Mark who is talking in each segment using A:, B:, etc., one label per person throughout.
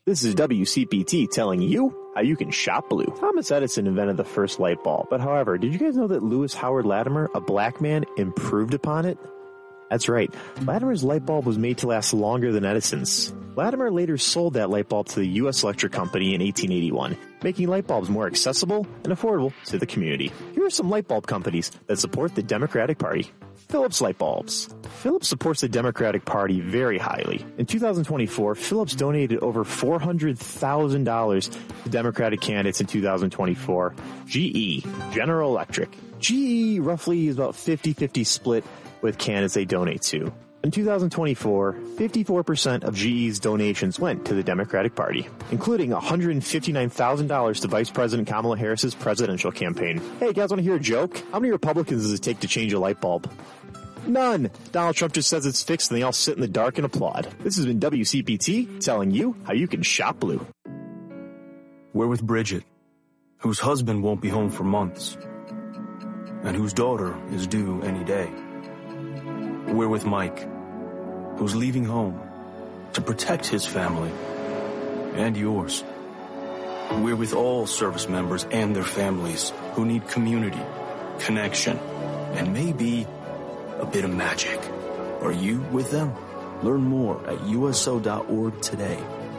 A: This is WCPT telling you how you can shop blue. Thomas Edison invented the first light bulb, but however, did you guys know that Lewis Howard Latimer, a black man, improved upon it? That's right, Latimer's light bulb was made to last longer than Edison's. Latimer later sold that light bulb to the U.S. Electric Company in 1881, making light bulbs more accessible and affordable to the community. Here are some light bulb companies that support the Democratic Party. Philips Light Bulbs. Philips supports the Democratic Party very highly. In 2024, Philips donated over $400,000 to Democratic candidates in 2024. GE, General Electric. GE roughly is about 50-50 split with candidates they donate to. In 2024, 54% of GE's donations went to the Democratic Party, including $159,000 to Vice President Kamala Harris's presidential campaign. Hey, guys, want to hear a joke? How many Republicans does it take to change a light bulb? None. Donald Trump just says it's fixed and they all sit in the dark and applaud. This has been WCPT telling you how you can shop blue.
B: We're with Bridget, whose husband won't be home for months, and whose daughter is due any day. We're with Mike, who's leaving home to protect his family and yours. We're with all service members and their families who need community, connection, and maybe a bit of magic. Are you with them? Learn more at USO.org today.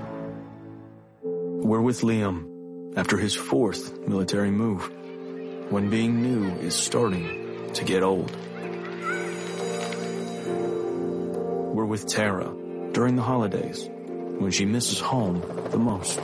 B: We're with Liam after his 4th military move, when being new is starting to get old. We're with Tara during the holidays, when she misses home the most.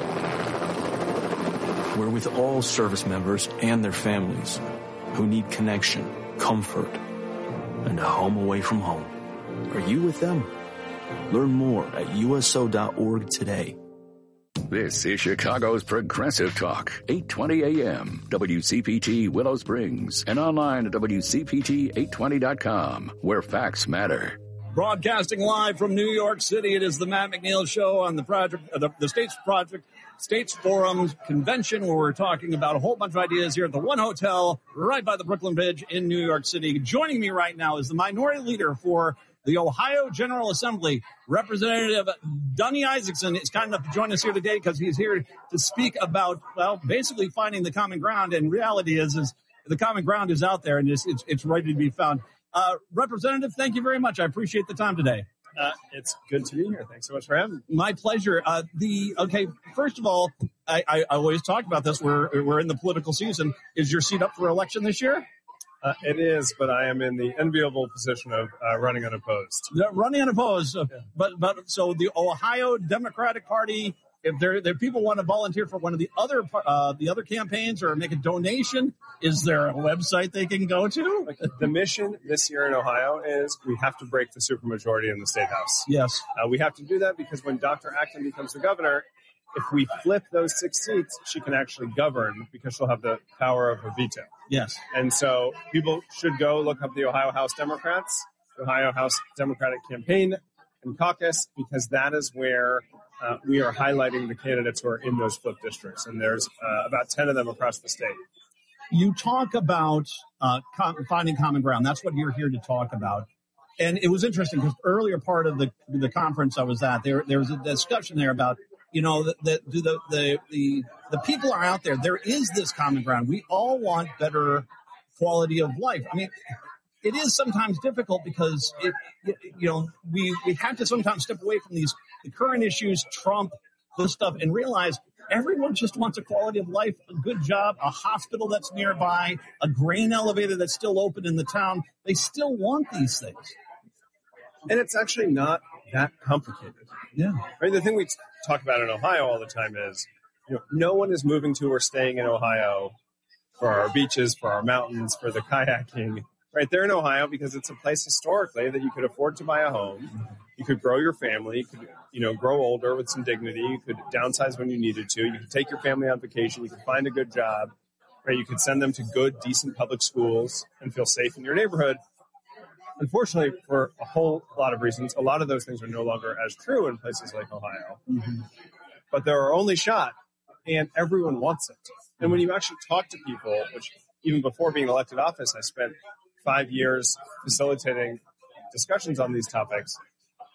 B: We're with all service members and their families who need connection, comfort, and a home away from home. Are you with them? Learn more at USO.org today.
C: This is Chicago's Progressive Talk, 820 AM, WCPT Willow Springs, and online at WCPT820.com, where facts matter.
D: Broadcasting live from New York City, it is the Matt McNeil Show on the project, the States Forum Convention, where we're talking about a whole bunch of ideas here at the One Hotel, right by the Brooklyn Bridge in New York City. Joining me right now is the minority leader for the Ohio General Assembly, Representative Dunny Isaacson. Is kind enough to join us here today because he's here to speak about, well, basically finding the common ground. And reality is the common ground is out there and it's ready to be found. Representative, thank you very much. I appreciate the time today.
E: It's good to be here. Thanks so much for having me.
D: My pleasure. First of all, I always talk about this. We're in the political season. Is your seat up for election this year?
E: It is, but I am in the enviable position of running unopposed.
D: Running unopposed. Yeah. But so the Ohio Democratic Party, if there people want to volunteer for one of the other campaigns or make a donation, is there a website they can go to?
E: The mission this year in Ohio is we have to break the supermajority in the State House.
D: Yes.
E: We have to do that because when Dr. Acton becomes the governor, if we flip those 6 seats, she can actually govern because she'll have the power of a veto.
D: Yes.
E: And so people should go look up the Ohio House Democrats, the Ohio House Democratic Campaign and Caucus, because that is where we are highlighting the candidates who are in those flip districts. And there's about 10 of them across the state.
D: You talk about finding common ground. That's what you're here to talk about. And it was interesting because earlier part of the conference I was at, there was a discussion there about, you know, the people are out there. There is this common ground. We all want better quality of life. I mean, it is sometimes difficult because we have to sometimes step away from the current issues, Trump, this stuff, and realize everyone just wants a quality of life, a good job, a hospital that's nearby, a grain elevator that's still open in the town. They still want these things.
E: And it's actually not that complicated.
D: Yeah.
E: Right. The thing we talk about in Ohio all the time is, no one is moving to or staying in Ohio for our beaches, for our mountains, for the kayaking. Right. They're in Ohio because it's a place historically that you could afford to buy a home. You could grow your family. You could, grow older with some dignity. You could downsize when you needed to. You could take your family on vacation. You could find a good job. Right. You could send them to good, decent public schools and feel safe in your neighborhood. Unfortunately, for a whole lot of reasons, a lot of those things are no longer as true in places like Ohio. Mm-hmm. But there are only shot, and everyone wants it. And when you actually talk to people, which even before being elected office, I spent 5 years facilitating discussions on these topics,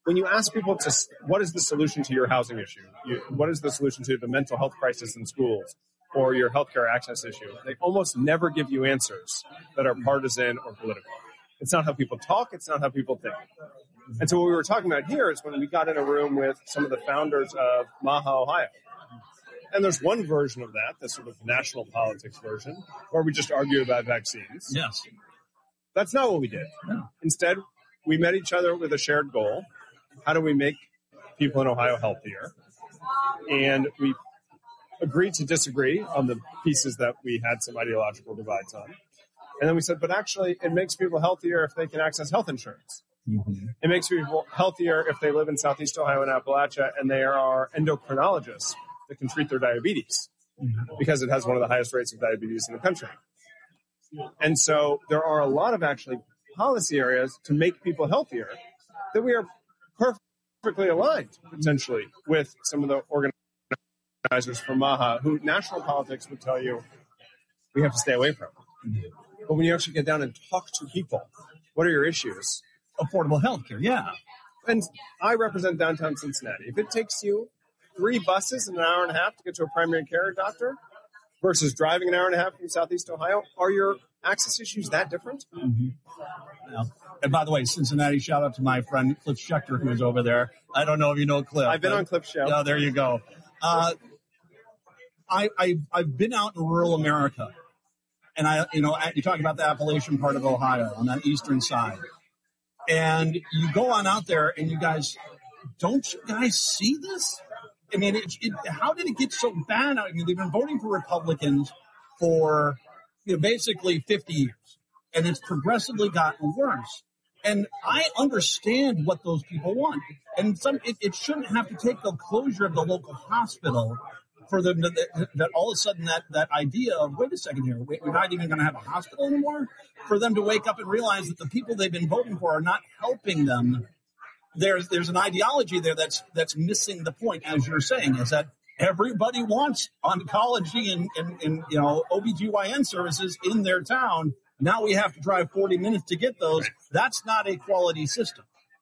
E: when you ask people what is the solution to your housing issue? What is the solution to the mental health crisis in schools or your healthcare access issue? They almost never give you answers that are partisan or political. It's not how people talk. It's not how people think. And so what we were talking about here is when we got in a room with some of the founders of Maha, Ohio. And there's one version of that, the sort of national politics version, where we just argue about vaccines.
D: Yes.
E: That's not what we did.
D: No.
E: Instead, we met each other with a shared goal. How do we make people in Ohio healthier? And we agreed to disagree on the pieces that we had some ideological divides on. And then we said, but actually, it makes people healthier if they can access health insurance. Mm-hmm. It makes people healthier if they live in Southeast Ohio and Appalachia and there are endocrinologists that can treat their diabetes because it has one of the highest rates of diabetes in the country. And so there are a lot of actually policy areas to make people healthier that we are perfectly aligned potentially with some of the organizers from Maha who national politics would tell you we have to stay away from. But when you actually get down and talk to people, what are your issues?
D: Affordable health care, yeah.
E: And I represent downtown Cincinnati. If it takes you 3 buses in an hour and a half to get to a primary care doctor versus driving an hour and a half from Southeast Ohio, are your access issues that different?
D: Mm-hmm. Yeah. And by the way, Cincinnati, shout out to my friend Cliff Schechter, who is over there. I don't know if you know Cliff.
E: I've been on Cliff's show.
D: Yeah, there you go. I've been out in rural America. And you talk about the Appalachian part of Ohio on that eastern side. And you go on out there and don't you guys see this? I mean, how did it get so bad? I mean, they've been voting for Republicans for basically 50 years, and it's progressively gotten worse. And I understand what those people want. And it shouldn't have to take the closure of the local hospital for them that all of a sudden that idea of, wait a second here, we're not even going to have a hospital anymore, for them to wake up and realize that the people they've been voting for are not helping them. There's an ideology there that's missing the point, as you're saying, is that everybody wants oncology and OBGYN services in their town. Now we have to drive 40 minutes to get those. That's not a quality system.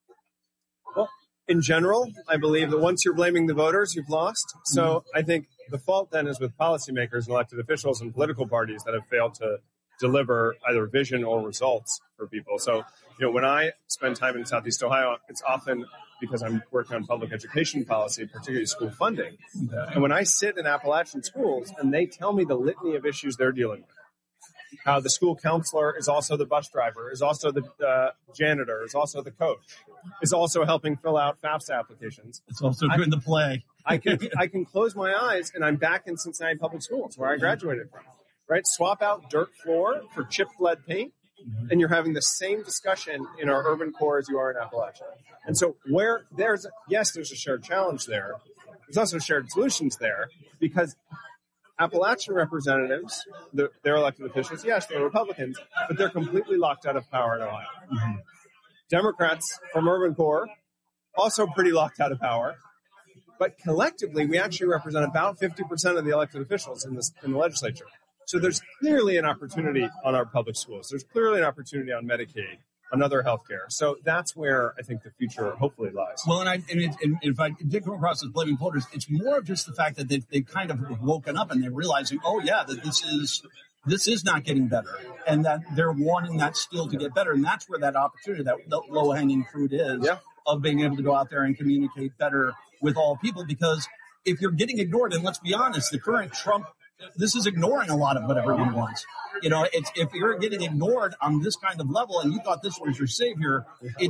E: Well, in general, I believe that once you're blaming the voters, you've lost. So I think the fault then is with policymakers and elected officials and political parties that have failed to deliver either vision or results for people. So, when I spend time in Southeast Ohio, it's often because I'm working on public education policy, particularly school funding. And when I sit in Appalachian schools and they tell me the litany of issues they're dealing with, how the school counselor is also the bus driver, is also the janitor, is also the coach, is also helping fill out FAFSA applications.
D: It's also doing the play.
E: I can close my eyes and I'm back in Cincinnati Public Schools where I graduated from. Right? Swap out dirt floor for chipped lead paint, and you're having the same discussion in our urban core as you are in Appalachia. And so there's a shared challenge there. There's also shared solutions there because Appalachian representatives, their elected officials, yes, they're Republicans, but they're completely locked out of power in Ohio. Mm-hmm. Democrats from urban core, also pretty locked out of power. But collectively, we actually represent about 50% of the elected officials in the legislature. So there's clearly an opportunity on our public schools. There's clearly an opportunity on Medicaid, on other healthcare. So that's where I think the future hopefully lies.
D: Well, and if I did come across as blaming voters, it's more of just the fact that they've kind of woken up and they're realizing, that this is not getting better, and that they're wanting that still to get better. And that's where that opportunity, that low-hanging fruit is of being able to go out there and communicate better with all people. Because if you're getting ignored, and let's be honest, the current Trump, this is ignoring a lot of what everyone wants. If you're getting ignored on this kind of level and you thought this was your savior,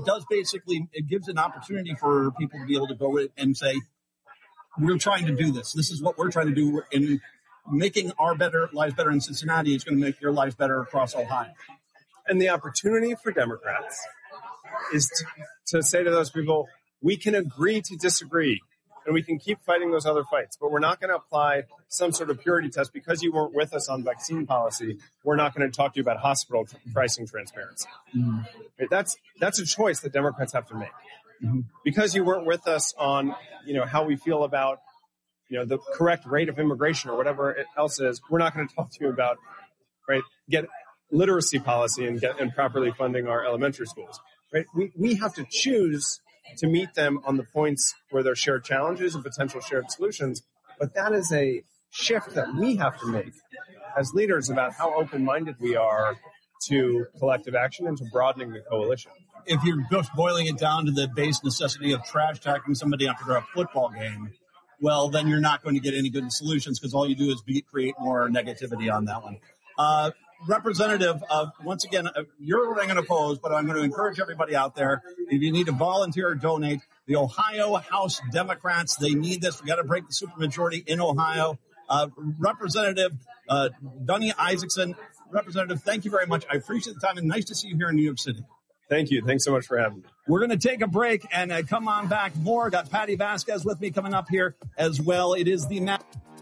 D: it gives an opportunity for people to be able to go and say, we're trying to do this. This is what we're trying to do in making our lives better in Cincinnati. It's going to make your lives better across Ohio.
E: And the opportunity for Democrats is to say to those people, we can agree to disagree. And we can keep fighting those other fights, but we're not going to apply some sort of purity test because you weren't with us on vaccine policy. We're not going to talk to you about hospital pricing transparency. Mm-hmm. That's a choice that Democrats have to make. Mm-hmm. Because you weren't with us on, how we feel about, the correct rate of immigration or whatever else is. We're not going to talk to you about, get literacy policy and properly funding our elementary schools. Right? We have to choose to meet them on the points where there are shared challenges and potential shared solutions. But that is a shift that we have to make as leaders about how open-minded we are to collective action and to broadening the coalition.
D: If you're just boiling it down to the base necessity of trash talking somebody after a football game, well, then you're not going to get any good solutions because all you do is create more negativity on that one. Representative, once again, you're what I'm going to pose, but I'm going to encourage everybody out there, if you need to volunteer or donate, the Ohio House Democrats, they need this. We got to break the supermajority in Ohio. Representative Dunny Isaacson, Representative, thank you very much. I appreciate the time, and nice to see you here in New York City.
E: Thank you. Thanks so much for having me.
D: We're going to take a break and come on back more. Got Patty Vasquez with me coming up here as well. It is the